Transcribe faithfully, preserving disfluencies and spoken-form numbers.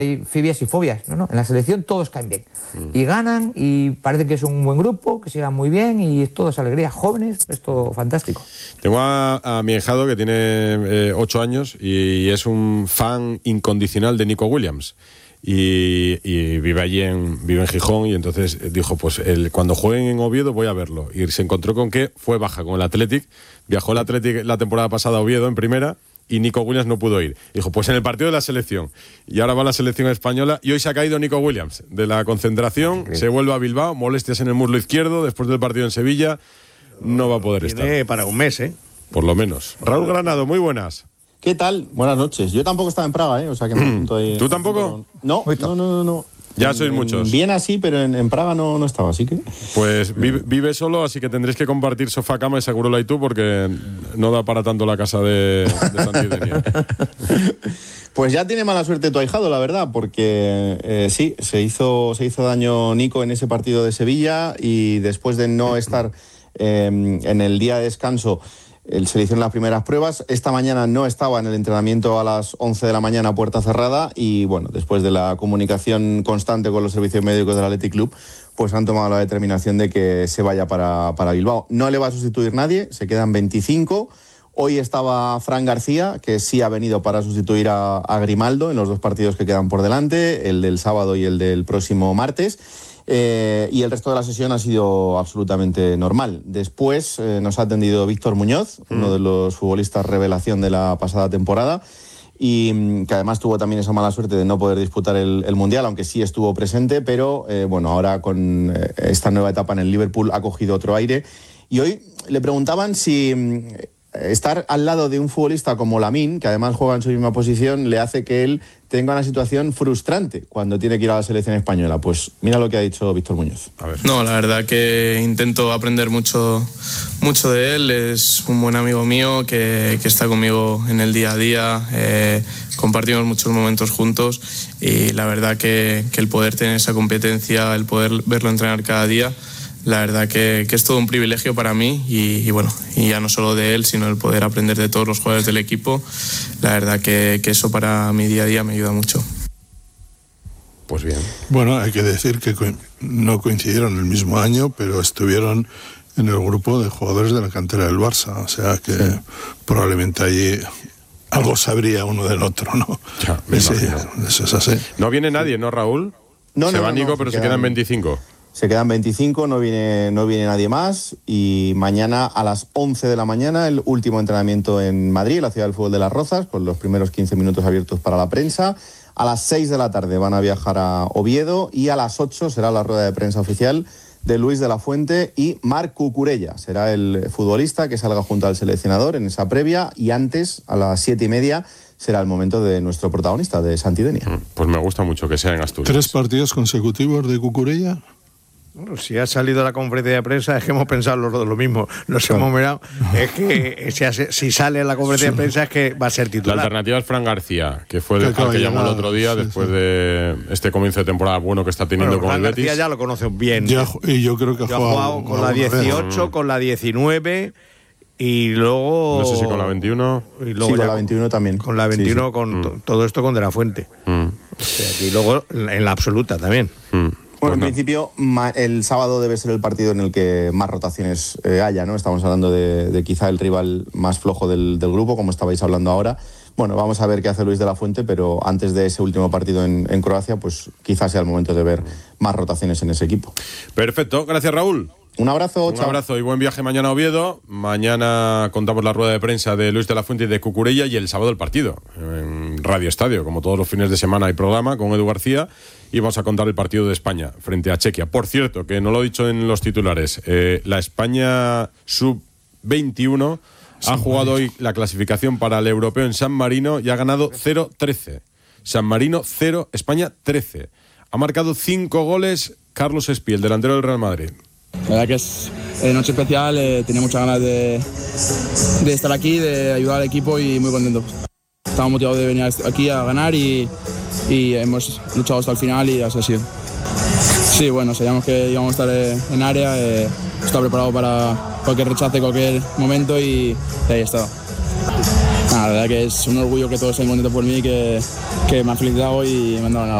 hay fibias y fobias, ¿no? ¿no? En la selección todos caen bien. Mm. Y ganan, y parece que es un buen grupo, que se llevan muy bien, y es todo esa alegría. Jóvenes, es todo fantástico. Tengo a, a mi ahijado que tiene eh, ocho años y es un fan incondicional de Nico Williams. Y, y vive allí en, vive en Gijón, y entonces dijo, pues el, cuando jueguen en Oviedo voy a verlo. Y se encontró con que fue baja con el Athletic. Viajó el Athletic la temporada pasada a Oviedo en primera, y Nico Williams no pudo ir. Dijo, pues en el partido de la selección. Y ahora va la selección española, y hoy se ha caído Nico Williams de la concentración, sí. Se vuelve a Bilbao, molestias en el muslo izquierdo después del partido en Sevilla, no va a poder Tiene estar. para un mes, ¿eh? Por lo menos. Raúl Granado, muy buenas. ¿Qué tal? Buenas noches. Yo tampoco estaba en Praga, ¿eh? O sea que me apunto ahí. ¿Tú tampoco? No, no, no, no. no. Ya sois en, muchos. En Viena sí, pero en, en Praga no, no estaba, así que... Pues vive, vive solo, así que tendréis que compartir sofá-cama y Segurola y tú, porque no da para tanto la casa de, de Santidenia. Pues ya tiene mala suerte tu ahijado, la verdad, porque eh, sí, se hizo, se hizo daño Nico en ese partido de Sevilla, y después de no estar eh, en el día de descanso, él se le hicieron las primeras pruebas. Esta mañana no estaba en el entrenamiento a las once de la mañana a puerta cerrada, y bueno, después de la comunicación constante con los servicios médicos del Athletic Club, pues han tomado la determinación de que se vaya para, para Bilbao. No le va a sustituir nadie, se quedan veinticinco. Hoy estaba Fran García, que sí ha venido para sustituir a, a Grimaldo en los dos partidos que quedan por delante, el del sábado y el del próximo martes. Eh, y el resto de la sesión ha sido absolutamente normal. Después eh, nos ha atendido Víctor Muñoz, mm. uno de los futbolistas revelación de la pasada temporada, y que además tuvo también esa mala suerte de no poder disputar el, el Mundial, aunque sí estuvo presente, pero eh, bueno, ahora con eh, esta nueva etapa en el Liverpool ha cogido otro aire. Y hoy le preguntaban si eh, estar al lado de un futbolista como Lamine, que además juega en su misma posición, le hace que él tenga una situación frustrante cuando tiene que ir a la selección española. Pues mira lo que ha dicho Víctor Muñoz. A ver. No, la verdad que intento aprender mucho, mucho de él. Es un buen amigo mío que, que está conmigo en el día a día. Eh, compartimos muchos momentos juntos, y la verdad que, que el poder tener esa competencia, el poder verlo entrenar cada día, la verdad que, que es todo un privilegio para mí, y, y bueno, y ya no solo de él, sino el poder aprender de todos los jugadores del equipo. La verdad que, que eso para mi día a día me ayuda mucho. Pues bien. Bueno, hay que decir que co- no coincidieron el mismo año, pero estuvieron en el grupo de jugadores de la cantera del Barça, o sea que sí. Probablemente allí algo sabría uno del otro, ¿no? Ya, me Ese, imagino. eso es así. No viene nadie, ¿no, Raúl? No, se no, va no, Nico, no, pero se se quedan, quedan veinticinco. Se quedan veinticinco, no viene, no viene nadie más, y mañana a las once de la mañana el último entrenamiento en Madrid, la ciudad del fútbol de Las Rozas, con los primeros quince minutos abiertos para la prensa. A las seis de la tarde van a viajar a Oviedo, y a las ocho será la rueda de prensa oficial de Luis de la Fuente y Marc Cucurella. Será el futbolista que salga junto al seleccionador en esa previa, y antes, a las siete y media, será el momento de nuestro protagonista, de Santidenia. Pues me gusta mucho que sea en Asturias. ¿Tres partidos consecutivos de Cucurella? Bueno, si ha salido la conferencia de prensa, es que hemos pensado los dos lo mismo. Nos claro. hemos mirado. Es que si, hace, si sale la conferencia sí. de prensa, es que va a ser titular. La alternativa es Fran García, que fue el que, que llamó el otro día, sí, después sí. de este comienzo de temporada bueno que está teniendo bueno, con Fran el Betis. García ya lo conoce bien. Ya, y yo creo que ha yo jugado, jugado con la dieciocho, vez. con la diecinueve. Y luego... No sé si con la veintiuno. Y luego sí, con la veintiuno también. Con la veintiuno, sí, sí. con mm. to, todo esto con De la Fuente. Mm. O sea, y luego en la absoluta también. Mm. Bueno, en principio, el sábado debe ser el partido en el que más rotaciones eh, haya, ¿no? Estamos hablando de, de quizá el rival más flojo del, del grupo, como estabais hablando ahora. Bueno, vamos a ver qué hace Luis de la Fuente, pero antes de ese último partido en, en Croacia, pues quizás sea el momento de ver más rotaciones en ese equipo. Perfecto, gracias Raúl. Un abrazo, Un chao. abrazo y buen viaje mañana a Oviedo. Mañana contamos la rueda de prensa de Luis de la Fuente y de Cucurella, y el sábado el partido en Radio Estadio. Como todos los fines de semana hay programa con Edu García, y vamos a contar el partido de España frente a Chequia. Por cierto, que no lo he dicho en los titulares, eh, la España sub veintiuno ha jugado hoy la clasificación para el europeo en San Marino y ha ganado cero trece. San Marino cero, España trece. Ha marcado cinco goles Carlos Espí, el delantero del Real Madrid. La verdad que es eh, noche especial, eh, tenía muchas ganas de, de estar aquí, de ayudar al equipo, y muy contento. Estamos motivados de venir aquí a ganar, y, y hemos luchado hasta el final, y así ha sido. Sí, bueno, sabíamos que íbamos a estar eh, en área, eh, estaba preparado para cualquier rechace, cualquier momento, y, y ahí estaba. Nada, nada, la verdad que es un orgullo que todos estén contentos por mí, que, que me han felicitado y me han dado la